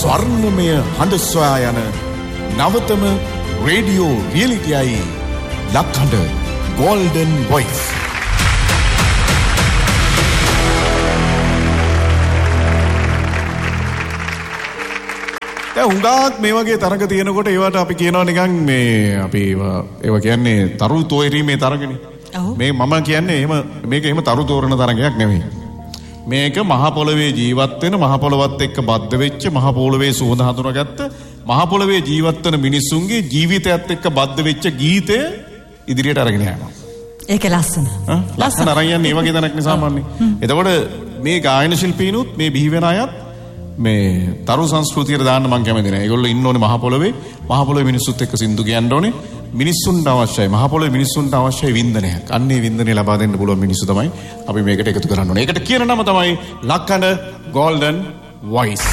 ස්වර්ණමය හඬ සොයා යන නවතම රේඩියෝ රියලිටියයි ලක්හඬ Golden Voice. හුඟක් මේ වගේ තරඟ තියෙනකොට ඒවට අපි කියනවා නිකන් මේ අපි ඒව කියන්නේ තරු තෝරීමේ තරඟනේ. මේ මම කියන්නේ එහෙම මේක එහෙම තරු තෝරන තරඟයක් නෙමෙයි. මේක මහ පොළවේ ජීවත් වෙන මහ පොළවත් එක්ක බද්ධ වෙච්ච මහ පොළවේ සුවඳ හඳුනාගත්ත මහ පොළවේ ජීවත් වෙන මිනිස්සුන්ගේ ජීවිතයත් එක්ක බද්ධ වෙච්ච ගීතය ඉදිරියට අරගෙන යනවා. ඒක ලස්සන. ලස්සන අරන් යන්නේ මේ වගේ තැනක් නේ සාමාන්‍යයෙන්. එතකොට මේ ගායන ශිල්පීනුත් මේ බිහි වෙන අයත් මේ තරු සංස්කෘතියට දාන්න මම කැමති නැහැ. ඒගොල්ලෝ ඉන්න ඕනේ මහ පොළවේ මිනිස්සුත් එක්ක සින්දු කියන්න ඕනේ. මිනිස්සුන්ට අවශ්‍යයි මහ පොළවේ මිනිස්සුන්ට අවශ්‍යයි වින්දනයක්. අන්නේ වින්දනය ලබා දෙන්න පුළුවන් මිනිස්සු තමයි අපි මේකට එකතු කරන්න ඕනේ. ඒකට කියන නම තමයි ලක්හඬ Golden Voice.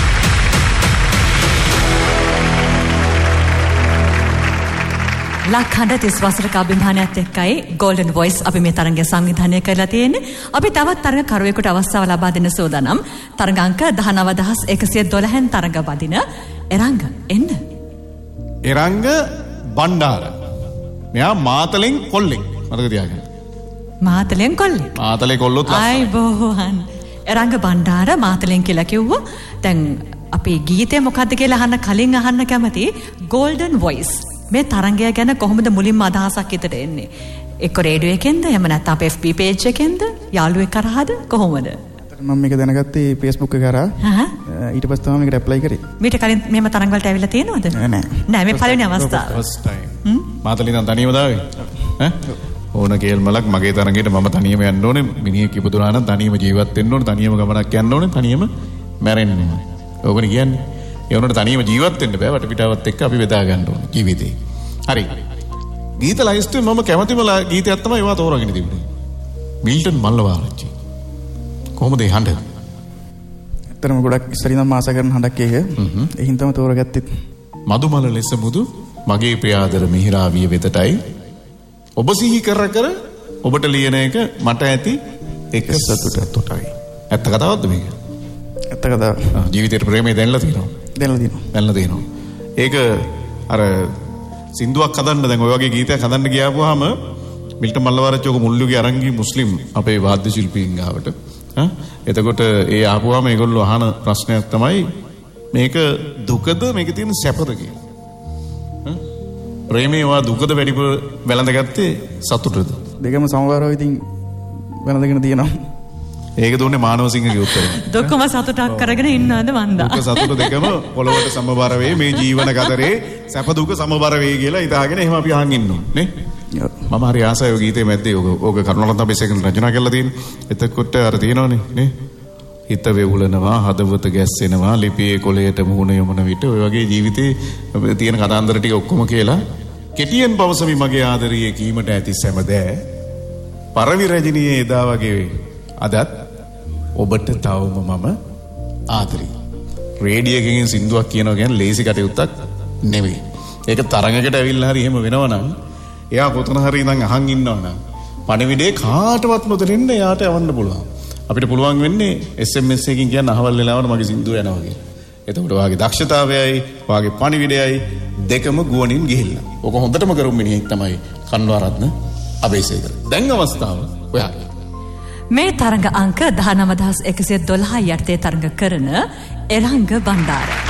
ලක්හඬ 30 වසරක අභිමානයත් එක්කයි Golden Voice අපි මේ තරඟය සංවිධානය කරලා තියෙන්නේ. අපි තවත් තරඟ කරුවෙකුට අවස්ථාව ලබා දෙන්න සූදානම්. තරඟ අංක 19112න් තරඟ වදින එරංග එන්න. එරංග බණ්ඩාර. මෙයා මාතලෙන් කොල්ලෙක්. මතක තියාගන්න. මාතලෙන් කොල්ලෙක්. මාතලේ කොල්ලොත් ලස්සනයි. අය බොහෝන්. එරංග බණ්ඩාර මාතලෙන් කියලා කිව්වා. දැන් අපි ගීතය මොකද්ද කියලා අහන්න කලින් අහන්න කැමති Golden Voice. මේ තරංගය ගැන කොහොමද මුලින්ම අදහසක් හිතට එන්නේ? එක්ක රේඩියෝ එකෙන්ද? එහෙම නැත්නම් අපේ FB page එකෙන්ද? යාළුවෙක් කරාද? කොහොමද? මම මේක දැනගත්තේ Facebook එක කරා. ඊට පස්සේ තමයි මේකට ඇප්ලයි කරේ. මීට කලින් මෙහෙම තරංග වලට ඇවිල්ලා තියෙනවද? නෑ මේ පළවෙනි අවස්ථාව. first time. මාතලේ නම් තනියම දාවේ. ඕන කේල්මලක් මගේ තරංගෙට මම තනියම යන්න ඕනේ. මිනිහෙක් ඉපදුනා නම් තනියම ජීවත් වෙන්න ඕනේ. තනියම ගමනක් යන්න ඕනේ. තනියම මැරෙන්න ඕනේ. ඕකනේ කියන්නේ. ඒ වුණාට තනියම ජීවත් වෙන්න බෑ. වටපිටාවත් එක්ක අපි බෙදා ගන්න ඕනේ ජීවිතේ. හරි. ගීත ලයිස්ට් මම කැමතිම ගීතයක් තමයි ඒවා තෝරාගෙන තිබුණේ. මිල්ටන් මල්ලවාරච්චි. කොහොමද ඒ හඬ? ඇත්තටම ගොඩක් ඉස්සරින්ම ආස කරන හඬක් ඒක. ඒ හින්දාම තෝරාගත්තේ. මදුමල ලෙස මුදු මගේ ප්‍රියාදර මිහිරාවිය වෙතටයි ඔබ සිහි කර ඔබට ලියන එක මට ඇති එක සතුටයි. ඇත්ත කතාවක්ද මේක? ඇත්ත කතාව. ජීවිතේට ප්‍රේමය දැනලා තියෙනවා. ඒක අර සින්දුවක් හදන්න දැන් ඔය වගේ ගීතයක් හදන්න ගියාපුවාම මිල්ටන් මල්ලවාරච්චි ඔක මුල්ලුගේ අරංගි මුස්ලිම් අපේ වාද්‍ය ශිල්පීන් ගාවට. එතකොට ඒ ආපුවාම ඒගොල්ලෝ අහන ප්‍රශ්නයක් තමයි මේක දුකද මේකේ තියෙන සැපද කියලා. ප්‍රේමේවා දුකද වැඩිපුර වැළඳගත්තේ සතුටද? දෙකම සමබරව ඉතින් වැළඳගෙන තියෙනවා. ඒක දුන්නේ මානවසිංහගේ උත්තරය. දුකම සතුටක් කරගෙන ඉන්නවද වන්දා? දුක සතුට දෙකම පොළොවට සමබර වේ මේ ජීවන ගතරේ සැප දුක සමබර වේ කියලා හිතාගෙන එහෙම අපි අහන් ඉන්නවා නේ. මම හරි ආසයි ඔය ගීතේ මැද්දේ ඕක කරුණාරත්න බෙසේකන් රචනා කරලා තියෙන්නේ. එතකොට අර තියෙනවනේ නේ. හිත වේවුලනවා හදවත ගැස්සෙනවා ලිපියේ කොළයට මුහුණ යොමන විට ඔය වගේ ජීවිතේ තියෙන කතාන්දර ටික ඔක්කොම කියලා කෙටියෙන් පවසමි මගේ ආදරියේ කීමට ඇති සැමදෑ පරවි රජිනියේ එදා වගේ අදත් ඔබට තවම මම ආදරේ. රේඩියෝ එකකින් සින්දුවක් කියනවා කියන්නේ ලේසි කටයුත්තක් නෙවෙයි. ඒක තරඟකට ඇවිල්ලා හරි එහෙම වෙනවනම් එයා කොතන හරි ඉඳන් අහන් ඉන්නවනම් පණිවිඩේ කාටවත් නොදෙන්න එයාට යවන්න පුළුවන්. අපිට පුළුවන් වෙන්නේ SMS එකකින් කියන්න අහවල් වෙලාවට මගේ සින්දුව යනවා කියලා. එතකොට ඔයාගේ දක්ෂතාවයයි ඔයාගේ පණිවිඩයයි දෙකම ගුවනින් ගිහිල්ලා. ඔක හොඳටම කරුම් මිනිහෙක් තමයි කන්වාරත්න අබේසේකර. දැන් අවස්ථාව ඔයාගේ. මේ තරඟ අංක 19112 යටතේ තරඟ කරන එරංග බණ්ඩාර.